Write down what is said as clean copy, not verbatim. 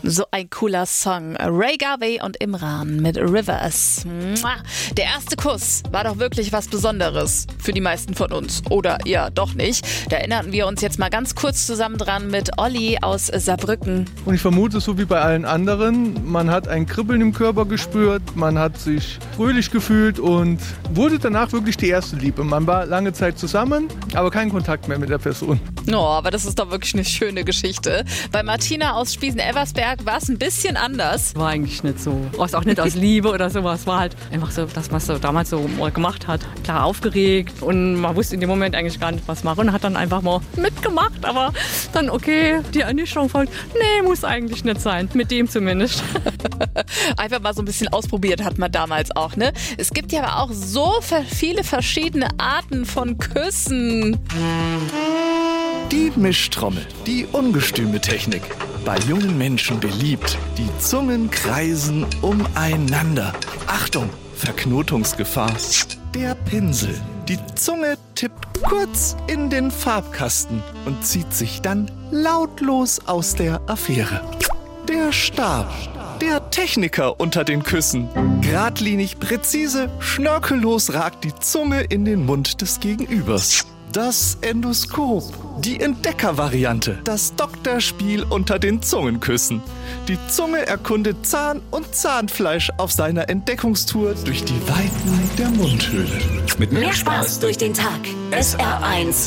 So ein cooler Song. Ray Garvey und Imran mit Rivers. Der erste Kuss war doch wirklich was Besonderes für die meisten von uns. Oder ja, doch nicht. Da erinnerten wir uns jetzt mal ganz kurz zusammen dran mit Olli aus Saarbrücken. Und ich vermute, so wie bei allen anderen, man hat ein Kribbeln im Körper gespürt, man hat sich fröhlich gefühlt und wurde danach wirklich die erste Liebe. Man war lange Zeit zusammen, aber kein Kontakt mehr mit der Person. Oh, aber das ist doch wirklich eine schöne Geschichte. Bei Martina aus Spiesen-Elversberg war es ein bisschen anders. War eigentlich nicht so. Auch nicht aus Liebe oder sowas. War halt einfach so, dass man es so damals so mal gemacht hat. Klar aufgeregt und man wusste in dem Moment eigentlich gar nicht, was machen. Und hat dann einfach mal mitgemacht. Aber dann, okay, die Ernüchterung folgt. Nee, muss eigentlich nicht sein. Mit dem zumindest. Einfach mal so ein bisschen ausprobiert hat man damals auch, ne? Es gibt ja aber auch so viele verschiedene Arten von Küssen. Die Mischtrommel, die ungestüme Technik. Bei jungen Menschen beliebt. Die Zungen kreisen umeinander. Achtung, Verknotungsgefahr. Der Pinsel. Die Zunge tippt kurz in den Farbkasten und zieht sich dann lautlos aus der Affäre. Der Stab. Der Techniker unter den Küssen. Geradlinig, präzise, schnörkellos ragt die Zunge in den Mund des Gegenübers. Das Endoskop, die Entdeckervariante, das Doktorspiel unter den Zungenküssen. Die Zunge erkundet Zahn und Zahnfleisch auf seiner Entdeckungstour durch die Weiten der Mundhöhle. Mit mehr Spaß durch den Tag. SR1